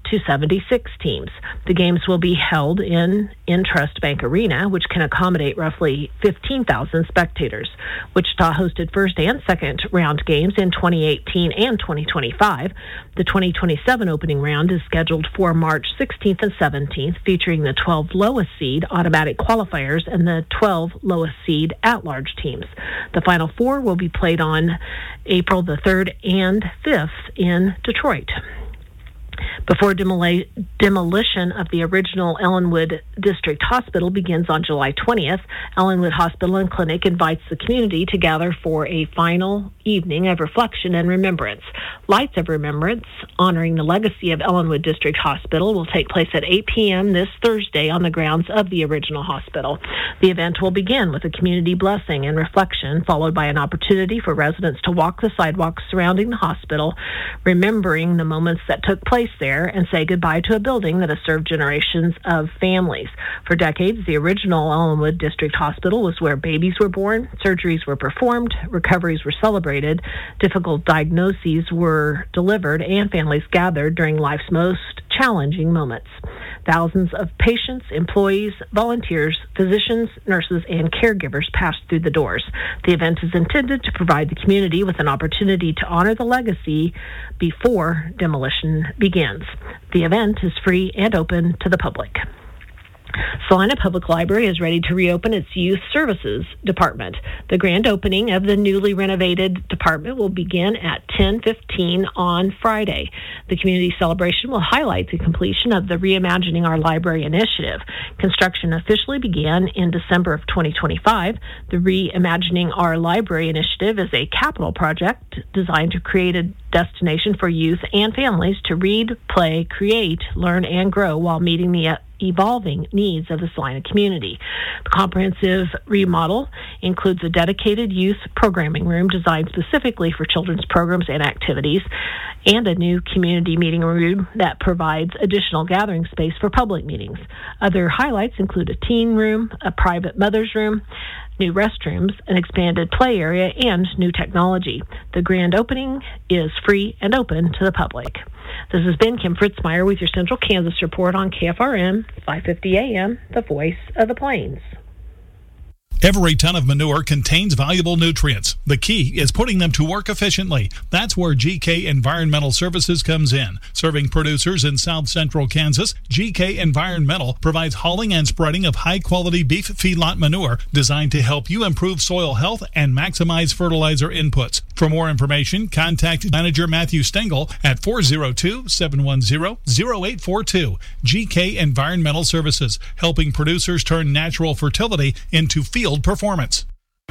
to 76 teams. The games will be held in Trust Bank Arena, which can accommodate roughly 15,000 spectators. Wichita hosted first and second round games in 2018 and 2025. The 2027 opening round is scheduled for March 16th and 17th, featuring the 12 lowest seed automatic qualifiers and the 12 lowest seed at-large teams. The Final Four will be played on April the 3rd and 5th in Detroit. Before demolition of the original Ellenwood District Hospital begins on July 20th, Ellenwood Hospital and Clinic invites the community to gather for a final evening of reflection and remembrance. Lights of Remembrance, honoring the legacy of Ellenwood District Hospital, will take place at 8 p.m. this Thursday on the grounds of the original hospital. The event will begin with a community blessing and reflection, followed by an opportunity for residents to walk the sidewalks surrounding the hospital, remembering the moments that took place there and say goodbye to a building that has served generations of families. For decades, the original Ellenwood District Hospital was where babies were born, surgeries were performed, recoveries were celebrated, difficult diagnoses were delivered, and families gathered during life's most challenging moments. Thousands of patients, employees, volunteers, physicians, nurses, and caregivers passed through the doors. The event is intended to provide the community with an opportunity to honor the legacy before demolition begins. The event is free and open to the public. Salina Public Library is ready to reopen its Youth Services Department. The grand opening of the newly renovated department will begin at 10:15 on Friday. The community celebration will highlight the completion of the Reimagining Our Library initiative. Construction officially began in December of 2025. The Reimagining Our Library initiative is a capital project designed to create a destination for youth and families to read, play, create, learn, and grow while meeting the evolving needs of the Salina community. The comprehensive remodel includes a dedicated youth programming room designed specifically for children's programs and activities, and a new community meeting room that provides additional gathering space for public meetings. Other highlights include a teen room, a private mother's room, new restrooms, an expanded play area, and new technology. The grand opening is free and open to the public. This has been Kim Fritzmeyer with your Central Kansas Report on KFRM 550 AM, the voice of the Plains. Every ton of manure contains valuable nutrients. The key is putting them to work efficiently. That's where GK Environmental Services comes in. Serving producers in South Central Kansas, GK Environmental provides hauling and spreading of high-quality beef feedlot manure designed to help you improve soil health and maximize fertilizer inputs. For more information, contact Manager Matthew Stengel at 402-710-0842. GK Environmental Services, helping producers turn natural fertility into field performance.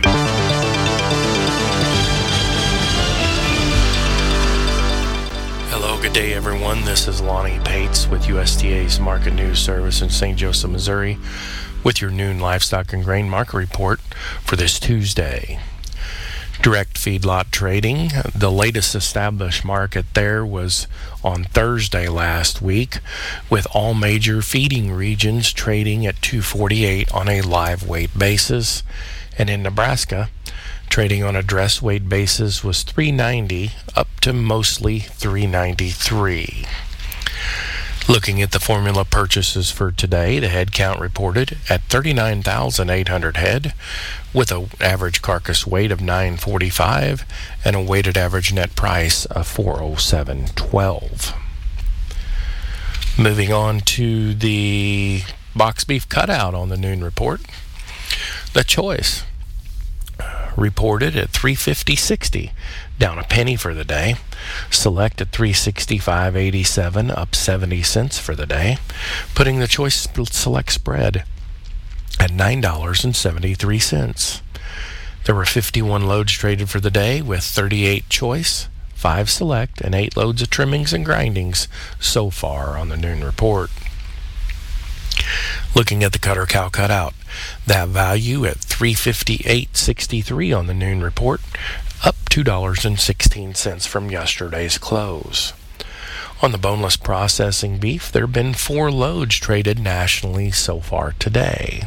Hello, good day everyone. This is Lonnie Pates with USDA's Market News Service in St. Joseph, Missouri with your noon livestock and grain market report for this Tuesday. Direct feedlot trading, the latest established market there was on Thursday last week, with all major feeding regions trading at $2.48 on a live weight basis, and in Nebraska, trading on a dress weight basis was $3.90 up to mostly $3.93. Looking at the formula purchases for today, the head count reported at 39,800 head, with an average carcass weight of 945 and a weighted average net price of 407.12. Moving on to the box beef cutout on the noon report, the choice reported at $350.60, down a penny for the day. Select at $365.87, up 70 cents for the day, putting the choice select spread at $9.73. There were 51 loads traded for the day, with 38 choice, 5 select, and 8 loads of trimmings and grindings so far on the noon report. Looking at the cutter cow cutout, that value at $358.63 on the noon report, up $2.16 from yesterday's close. On the boneless processing beef, there have been 4 loads traded nationally so far today.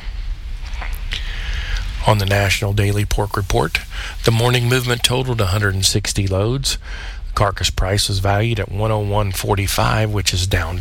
On the National Daily Pork Report, the morning movement totaled 160 loads. The carcass price was valued at $101.45, which is down